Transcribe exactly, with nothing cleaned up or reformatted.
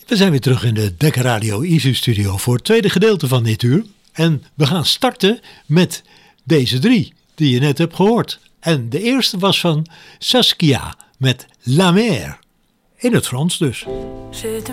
We zijn weer terug in de Dekker Radio Easy Studio voor het tweede gedeelte van dit uur. En we gaan starten met deze drie die je net hebt gehoord. En de eerste was van Saskia met La Mer. In het Frans dus.